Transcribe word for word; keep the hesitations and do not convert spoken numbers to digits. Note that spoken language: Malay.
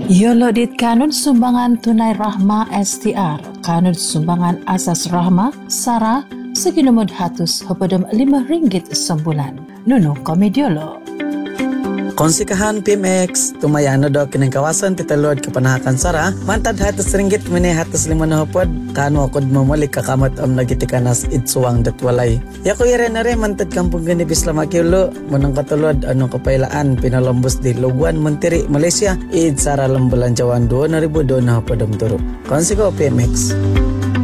Yolo dit kanun sumbangan tunai rahma S T R, kanun sumbangan asas rahma, Sarah, seginumod hatus hopadam lima ringgit sembulan. Nuno Komediolo. Konsikahan P M X, tumayano daw kinang kawasan titalod kapanahakan Sara, mantad hatas ringgit mini hatas lima na hopod, kano akod mamalik kakamat am nagitikanas itsuwang datwalay. Yako yare na rin, mantad kampung ganibis lamakiulo, munang katulod anong kapailaan, pinalambos di Luguan, Montiri, Malaysia, id Sara lambalan jawan doon na ribu doon na hopod am turo. Konsiko P M X.